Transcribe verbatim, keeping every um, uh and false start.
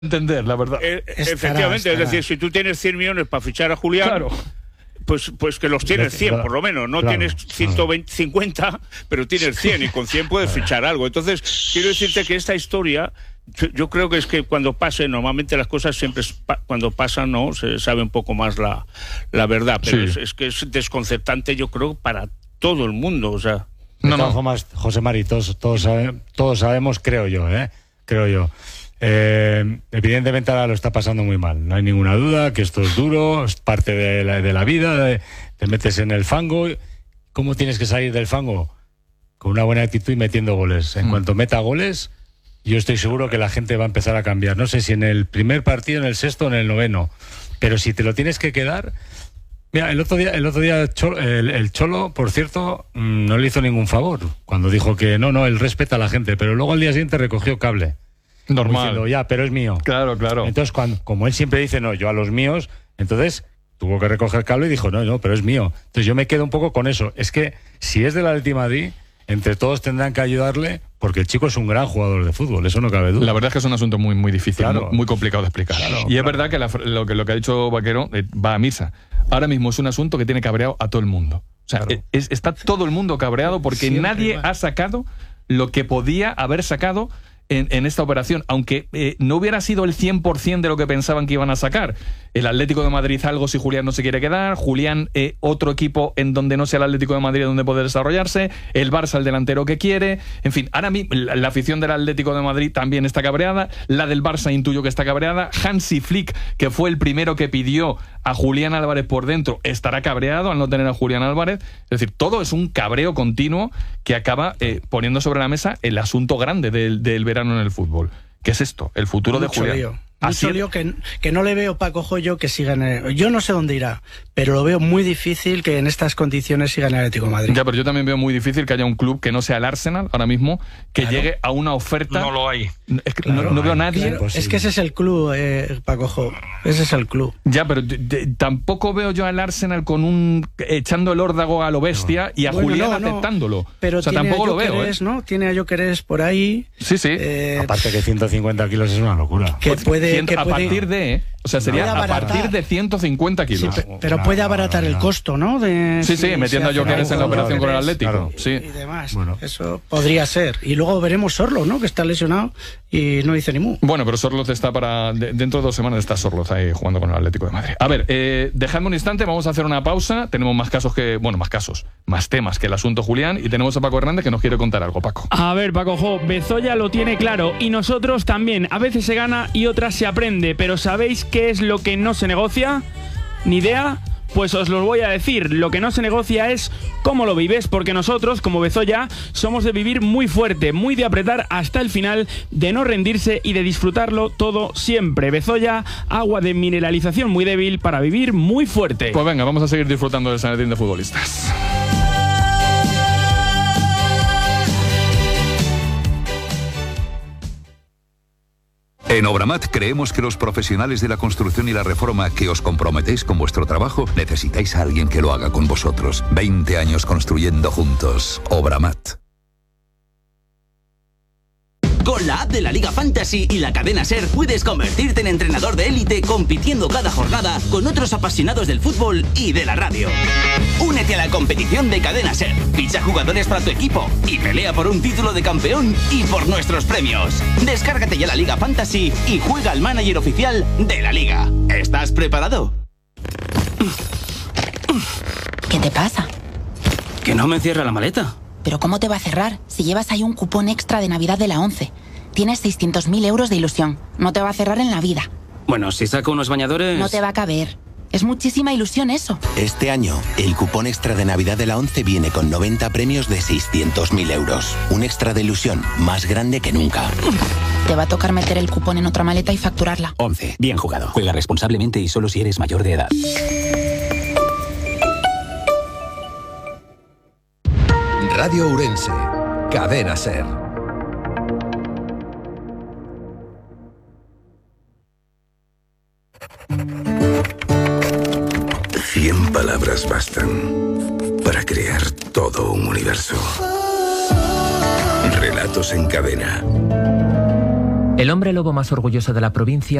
entender, la verdad. Eh, efectivamente, estará. Es decir, si tú tienes cien millones para fichar a Julián, claro. pues, pues que los tienes cien, por lo menos. No claro, tienes ciento cincuenta, pero tienes cien, y con cien puedes fichar algo. Entonces, quiero decirte que esta historia, yo creo que es que cuando pase, normalmente las cosas siempre, cuando pasan, ¿no? Se sabe un poco más la, la verdad, pero sí. es, es que es desconcertante, yo creo, para todo el mundo, o sea... No, no, no. Más, José Mari, todos, todos, sabe, todos sabemos, creo yo, ¿eh? Creo yo. Eh, evidentemente ahora lo está pasando muy mal, no hay ninguna duda que esto es duro, es parte de la, de la vida, de, te metes en el fango. ¿Cómo tienes que salir del fango? Con una buena actitud y metiendo goles. En mm. cuanto meta goles, yo estoy seguro que la gente va a empezar a cambiar. No sé si en el primer partido, en el sexto o en el noveno, pero si te lo tienes que quedar... Mira, el otro día, el otro día el, el Cholo, por cierto, no le hizo ningún favor cuando dijo que no, no, él respeta a la gente, pero luego al día siguiente recogió cable. Normal. Diciendo, ya, pero es mío. Claro, claro. Entonces, cuando, como él siempre dice, no, yo a los míos, entonces tuvo que recoger cable y dijo, no, no, pero es mío. Entonces yo me quedo un poco con eso. Es que si es del Atleti Madrid, entre todos tendrán que ayudarle, porque el chico es un gran jugador de fútbol, eso no cabe duda. La verdad es que es un asunto muy, muy difícil, claro. muy, muy complicado de explicar. Claro, y claro. es verdad que la, lo, que lo que ha dicho Vaquero eh, va a misa. Ahora mismo es un asunto que tiene cabreado a todo el mundo. O sea, claro. es, está todo el mundo cabreado porque Siempre nadie va. ha sacado lo que podía haber sacado en, en esta operación, aunque eh, no hubiera sido el cien por ciento de lo que pensaban que iban a sacar. El Atlético de Madrid algo si Julián no se quiere quedar, Julián eh, otro equipo en donde no sea el Atlético de Madrid donde poder desarrollarse, el Barça el delantero que quiere, en fin, ahora mismo la, la afición del Atlético de Madrid también está cabreada, la del Barça intuyo que está cabreada, Hansi Flick, que fue el primero que pidió a Julián Álvarez por dentro, estará cabreado al no tener a Julián Álvarez, es decir, todo es un cabreo continuo que acaba eh, poniendo sobre la mesa el asunto grande del, del verano en el fútbol. ¿Qué es esto? El futuro Mucho de Julián. Lío. Mucho lío que, que no le veo Paco Joyo que siga en el, yo no sé dónde irá, pero lo veo muy difícil que en estas condiciones siga en el Atlético de Madrid. Ya, pero yo también veo muy difícil que haya un club que no sea el Arsenal ahora mismo, que claro. llegue a una oferta. No lo hay. Es que claro, no, no veo a nadie. Claro. Es que ese es el club, eh, Paco Joyo. Ese es el club. Ya, pero de, de, tampoco veo yo al Arsenal con un echando el órdago a lo bestia no. y a bueno, Julián no, aceptándolo. No. Pero o sea, tiene tampoco a lo veo. ¿eh? ¿no? Tiene a Jokeres por ahí. Sí, sí. Eh, Aparte que ciento cincuenta kilos es una locura. Que puede, Cien, que a puede, partir de, ¿eh? O sea, sería a partir de ciento cincuenta kilos. Sí, pero puede abaratar el costo, ¿no? De, sí, sí, si, metiendo si a Jokeres en la operación con el Atlético. Claro. Sí. Y demás. Bueno. Eso podría ser. Y luego veremos Sorloz, ¿no? Que está lesionado y no dice ni mu. Bueno, pero Sorloz está para... De, dentro de dos semanas está Sorloz ahí jugando con el Atlético de Madrid. A ver, eh, dejadme un instante, vamos a hacer una pausa. Tenemos más casos que... Bueno, más casos. Más temas que el asunto Julián. Y tenemos a Paco Hernández que nos quiere contar algo. Paco. A ver, Paco Jo, Bezoya lo tiene claro. Y nosotros también. A veces se gana y otras se aprende. Pero ¿sabéis qué es lo que no se negocia? ¿Ni idea? Pues os lo voy a decir, lo que no se negocia es cómo lo vives, porque nosotros, como Bezoya, somos de vivir muy fuerte, muy de apretar hasta el final, de no rendirse y de disfrutarlo todo siempre. Bezoya, agua de mineralización muy débil para vivir muy fuerte. Pues venga, vamos a seguir disfrutando del San Etienne de futbolistas. En Obramat creemos que los profesionales de la construcción y la reforma que os comprometéis con vuestro trabajo necesitáis a alguien que lo haga con vosotros. veinte años construyendo juntos. Obramat. Con la app de la Liga Fantasy y la cadena SER puedes convertirte en entrenador de élite compitiendo cada jornada con otros apasionados del fútbol y de la radio. Únete a la competición de cadena SER, ficha jugadores para tu equipo y pelea por un título de campeón y por nuestros premios. Descárgate ya la Liga Fantasy y juega al manager oficial de la Liga. ¿Estás preparado? ¿Qué te pasa? Que no me cierra la maleta. ¿Pero cómo te va a cerrar si llevas ahí un cupón extra de Navidad de la ONCE? Tienes seiscientos mil euros de ilusión. No te va a cerrar en la vida. Bueno, si saco unos bañadores... No te va a caber. Es muchísima ilusión eso. Este año, el cupón extra de Navidad de la ONCE viene con noventa premios de seiscientos mil euros. Un extra de ilusión más grande que nunca. Te va a tocar meter el cupón en otra maleta y facturarla. ONCE. Bien jugado. Juega responsablemente y solo si eres mayor de edad. Radio Ourense, Cadena SER. Cien palabras bastan para crear todo un universo. Relatos en cadena. El hombre lobo más orgulloso de la provincia